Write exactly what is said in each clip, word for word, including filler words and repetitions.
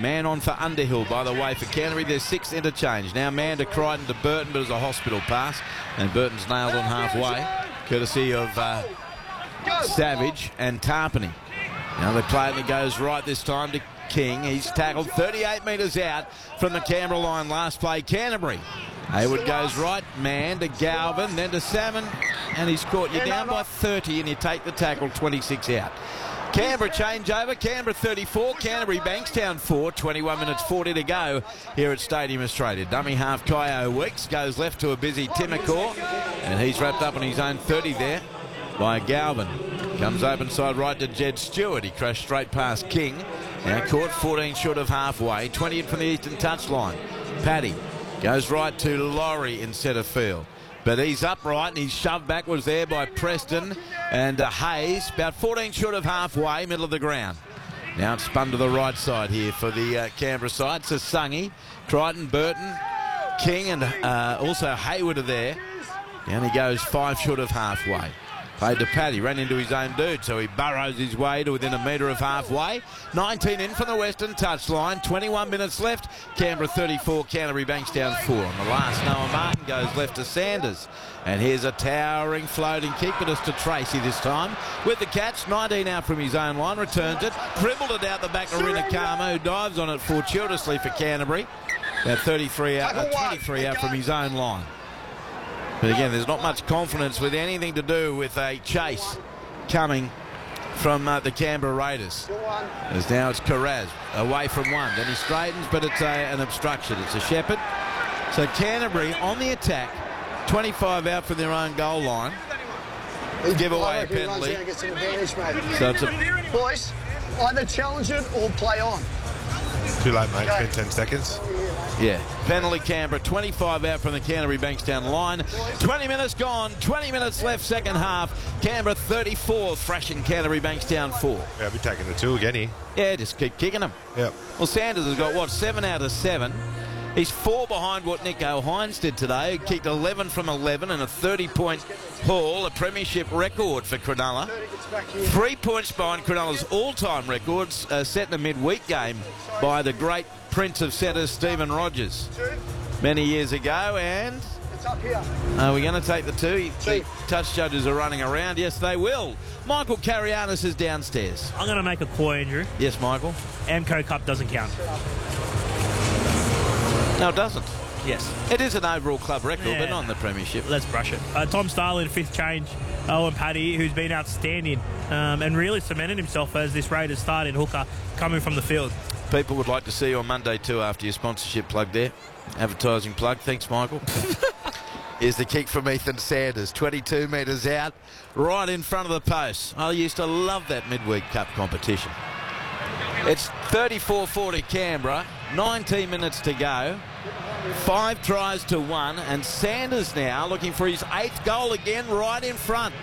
Man on for Underhill, by the way, for Canterbury. There's six interchange. Now man to Crichton to Burton, but it's a hospital pass. And Burton's nailed on halfway, courtesy of uh, Savage and Tarpany. Now they play it and it goes right this time to King. He's tackled thirty-eight metres out from the Canberra line last play. Canterbury. Hayward goes right, man to Galvin, then to Salmon, and he's caught. You're down by thirty and you take the tackle, twenty-six out. Canberra changeover, Canberra thirty-four, Canterbury Bankstown four, twenty-one minutes forty to go here at Stadium Australia. Dummy half Kyo Weeks goes left to a busy Timacor, and he's wrapped up on his own thirty there by Galvin. Comes open side right to Jed Stewart. He crashed straight past King. Now caught fourteen short of halfway, twenty in from the eastern touchline. Paddy goes right to Laurie in centre field. But he's upright and he's shoved backwards there by Preston and uh, Hayes. About fourteen short of halfway, middle of the ground. Now it's spun to the right side here for the uh, Canberra side. So Sungy, Crichton, Burton, King and uh, also Hayward are there. Down he goes five short of halfway. Played to Paddy, ran into his own dude, so he burrows his way to within a metre of halfway. nineteen in from the western touchline, twenty-one minutes left. Canberra thirty-four, Canterbury Bankstown four. On the last, Noah Martin goes left to Sanders. And here's a towering floating kick, but it's to Tracy this time. With the catch, nineteen out from his own line, returns it, dribbled it out the back to Rinakama, who dives on it fortuitously for Canterbury. About thirty-three out, uh, twenty-three out from his own line. But again, there's not much confidence with anything to do with a chase coming from uh, the Canberra Raiders. As now it's Carraz away from one. Then he straightens, but it's a, an obstruction. It's a Shepherd. So Canterbury on the attack, twenty-five out from their own goal line. Give away a penalty. So it's a... Boys, either challenge it or play on. Too late, mate. It's been ten seconds. Yeah, penalty Canberra, twenty-five out from the Canterbury Bankstown line. twenty minutes gone, twenty minutes left, second half. Canberra thirty-four, thrashing Canterbury Bankstown four. Yeah, I'll be taking the two again here. Yeah, just keep kicking them. Yep. Well, Sanders has got, what, seven out of seven. He's four behind what Nico Hines did today. He kicked eleven from eleven and a thirty-point haul, a premiership record for Cronulla. Three points behind Cronulla's all-time records, uh, set in a midweek game by the great Prince of Centres, Stephen Rogers, many years ago. And are we going to take the two? The touch judges are running around. Yes, they will. Michael Carianis is downstairs. I'm going to make a call, Andrew. Yes, Michael. Amco Cup doesn't count. No, it doesn't. Yes. It is an overall club record, Yeah. but not in the premiership. Let's brush it. Uh, Tom Starlin, fifth change. Owen Paddy, who's been outstanding um, and really cemented himself as this Raiders starting hooker coming from the field. People would like to see you on Monday too after your sponsorship plug there. Advertising plug. Thanks, Michael. Here's the kick from Ethan Sanders. twenty-two metres out, right in front of the post. I used to love that midweek cup competition. It's thirty-four forty Canberra. nineteen minutes to go. Five tries to one. And Sanders now looking for his eighth goal again, right in front.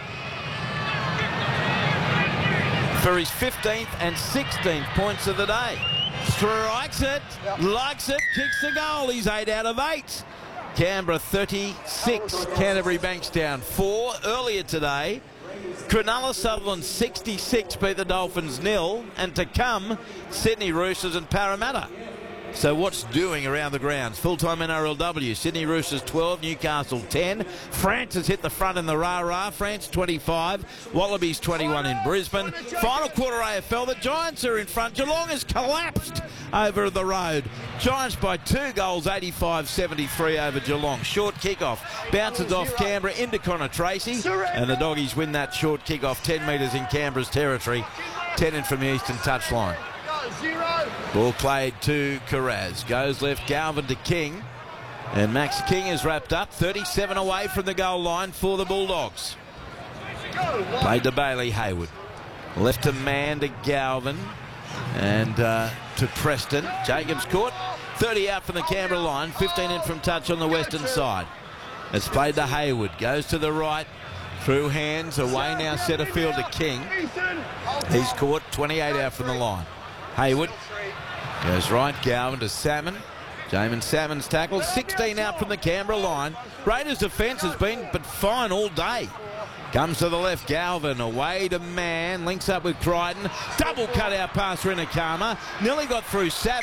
For his fifteenth and sixteenth points of the day. Strikes it, yep. Likes it, kicks the goal. He's eight out of eight. Canberra thirty-six, Canterbury Bankstown four. Earlier today, Cronulla Sutherland sixty-six beat the Dolphins nil. And to come, Sydney Roosters and Parramatta. So what's doing around the grounds? Full-time N R L W. Sydney Roosters twelve, Newcastle ten. France has hit the front in the rah-rah. France twenty-five. Wallabies twenty-one in Brisbane. Final quarter A F L. The Giants are in front. Geelong has collapsed over the road. Giants by two goals, eighty-five seventy-three over Geelong. Short kickoff. Bounces off Canberra into Connor Tracy. And the Doggies win that short kickoff ten metres in Canberra's territory. ten in from the eastern touchline. Ball played to Carraz. Goes left, Galvin to King. And Max King is wrapped up. thirty-seven away from the goal line for the Bulldogs. Played to Bailey Hayward. Left to Mann to Galvin. And uh, to Preston. Jacobs caught. thirty out from the Canberra line. fifteen in from touch on the western side. It's played to Hayward. Goes to the right. Through hands. Away now centre field to King. He's caught. twenty-eight out from the line. Hayward goes right, Galvin to Salmon. Jamin Salmon's tackled, sixteen out from the Canberra line. Raiders' defence has been but fine all day. Comes to the left, Galvin away to Mann, links up with Crichton. Double cut out pass Rinakama. Nearly got through Savage.